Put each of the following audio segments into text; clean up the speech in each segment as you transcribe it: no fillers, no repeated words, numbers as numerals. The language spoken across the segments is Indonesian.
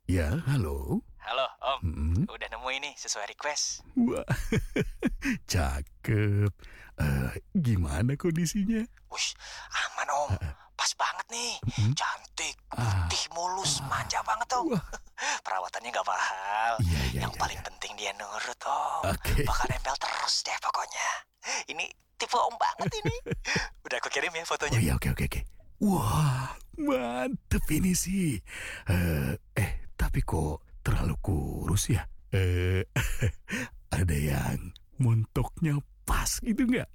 Ya, halo. Halo, Om. Hmm, Udah nemu ini sesuai request. wah, cakep. Gimana kondisinya? Wush, aman, Om. Pas banget nih. Hmm, Cantik, ah, putih, mulus, manja banget, Om. wah, Perawatannya gak mahal. iya, iya, Yang iya, paling iya. penting dia nurut, Om. Oke. Bakal nempel terus deh pokoknya. Ini tipe Om banget ini. Udah aku kirim ya Oh fotonya. iya, oke, oke, oke. Wah, mantep ini sih. Tapi kok terlalu kurus ya? Ada yang montoknya pas gitu nggak?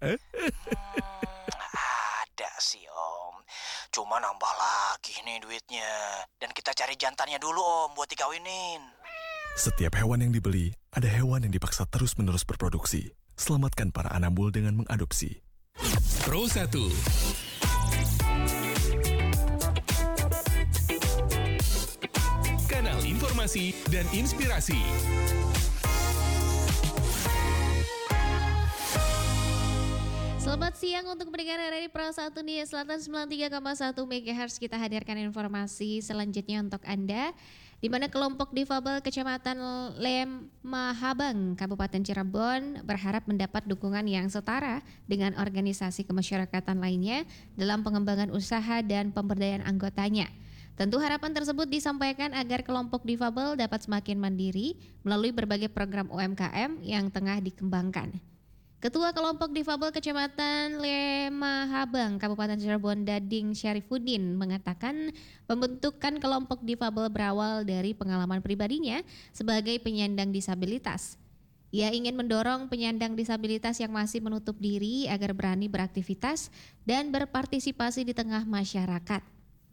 Ada sih, Om. Cuma nambah lagi nih duitnya. Dan kita cari jantannya dulu, Om, buat dikawinin. Setiap hewan yang dibeli, ada hewan yang dipaksa terus-menerus berproduksi. Selamatkan para anambul dengan mengadopsi. Pro 1. Kanal informasi dan inspirasi. Selamat siang untuk pendengar dari Pro 1 Nia Selatan 93,1 MHz. Kita hadirkan informasi selanjutnya untuk Anda, di mana kelompok difabel Kecamatan Lemahabang, Kabupaten Cirebon berharap mendapat dukungan yang setara dengan organisasi kemasyarakatan lainnya dalam pengembangan usaha dan pemberdayaan anggotanya. Tentu harapan tersebut disampaikan agar kelompok difabel dapat semakin mandiri melalui berbagai program UMKM yang tengah dikembangkan. Ketua Kelompok Difabel Kecamatan Lemahabang, Kabupaten Cirebon, Dading Syarifuddin mengatakan pembentukan kelompok difabel berawal dari pengalaman pribadinya sebagai penyandang disabilitas. Ia ingin mendorong penyandang disabilitas yang masih menutup diri agar berani beraktivitas dan berpartisipasi di tengah masyarakat.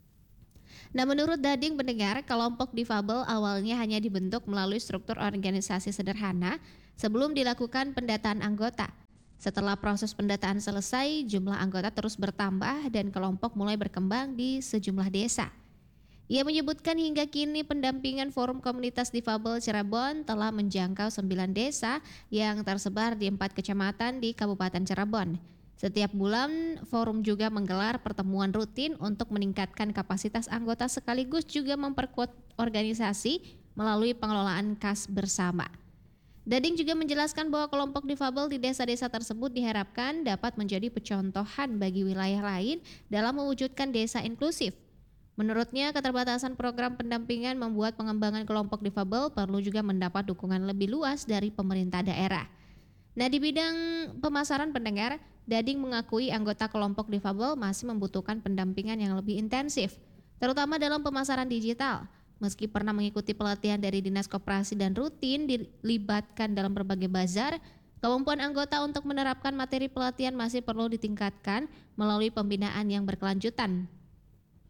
Nah, menurut Dading pendengar, kelompok difabel awalnya hanya dibentuk melalui struktur organisasi sederhana sebelum dilakukan pendataan anggota. Setelah proses pendataan selesai, jumlah anggota terus bertambah dan kelompok mulai berkembang di sejumlah desa. Ia menyebutkan hingga kini pendampingan Forum Komunitas Difabel Cirebon telah menjangkau 9 desa yang tersebar di 4 kecamatan di Kabupaten Cirebon. Setiap bulan, forum juga menggelar pertemuan rutin untuk meningkatkan kapasitas anggota sekaligus juga memperkuat organisasi melalui pengelolaan kas bersama. Dading juga menjelaskan bahwa kelompok difabel di desa-desa tersebut diharapkan dapat menjadi percontohan bagi wilayah lain dalam mewujudkan desa inklusif. Menurutnya, keterbatasan program pendampingan membuat pengembangan kelompok difabel perlu juga mendapat dukungan lebih luas dari pemerintah daerah. Nah, di bidang pemasaran pendengar, Dading mengakui anggota kelompok difabel masih membutuhkan pendampingan yang lebih intensif, terutama dalam pemasaran digital. Meski pernah mengikuti pelatihan dari Dinas Koperasi dan rutin dilibatkan dalam berbagai bazar, kemampuan anggota untuk menerapkan materi pelatihan masih perlu ditingkatkan melalui pembinaan yang berkelanjutan.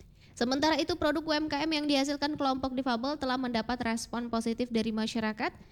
Sementara itu, produk UMKM yang dihasilkan kelompok difabel telah mendapat respon positif dari masyarakat